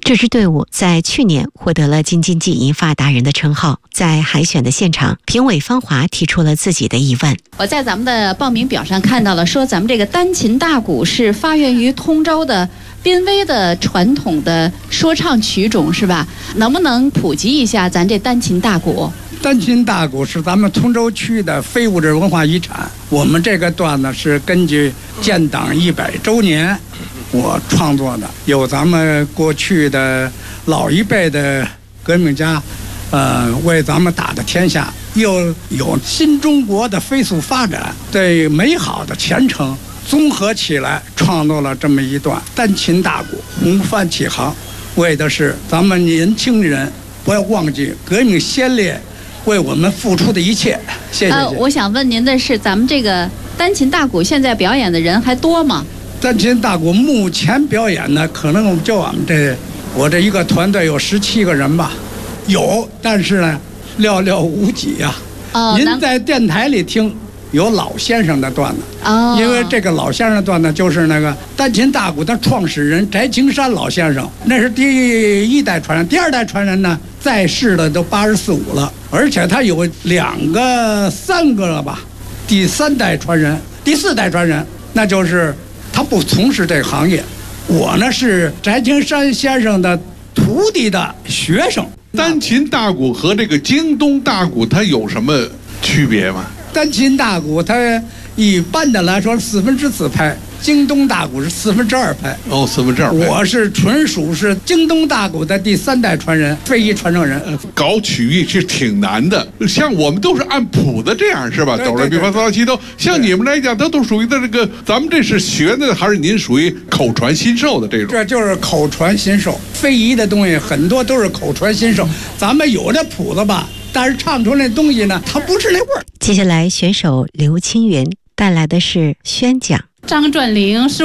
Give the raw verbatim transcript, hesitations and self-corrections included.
这支队伍在去年获得了京津冀银发达人的称号。在海选的现场，评委方华提出了自己的疑问。 我在咱们的报名表上看到了，说咱们这个单琴大鼓是发源于通州的濒危的传统的说唱曲种，是吧？能不能普及一下咱这单琴大鼓？ 单琴大鼓是咱们通州区的非物质文化遗产。我们这个段子是根据建党一百周年我创作的，有咱们过去的老一辈的革命家，呃，为咱们打的天下，又有新中国的飞速发展，对美好的前程，综合起来创作了这么一段单琴大鼓。红帆起航，为的是咱们年轻人不要忘记革命先烈为我们付出的一切。谢谢。 呃，我想问您的是，咱们这个单琴大鼓现在表演的人还多吗？ 单琴大鼓目前表演呢，可能就我们这我这一个团队有十七个人吧，有，但是呢寥寥无几呀、啊。哦，您在电台里听有老先生的段子，哦，因为这个老先生的段子就是那个单琴大鼓的创始人翟青山老先生，那是第一代传人，第二代传人呢在世的都八十四五了，而且他有两个、三个了吧，第三代传人、第四代传人，那就是他不从事这个行业。我呢是翟青山先生的徒弟的学生。 单琴大鼓和这个京东大鼓它有什么区别吗？ 单琴大鼓它一般的来说四分之四拍，京东大鼓是四分之二拍。 哦，四分之二拍。 我是纯属是京东大鼓的第三代传人，非遗传承人。 搞曲艺是挺难的，像我们都是按谱的这样，是吧？哆来咪发嗦拉西哆。像你们来讲，它都属于的这个，咱们这是学的，还是您属于口传心授的这种？ 这就是口传心授，非遗的东西很多都是口传心授。咱们有这谱子吧，但是唱出来东西呢，它不是那味儿。 接下来，选手刘清源带来的是宣讲。 张转玲是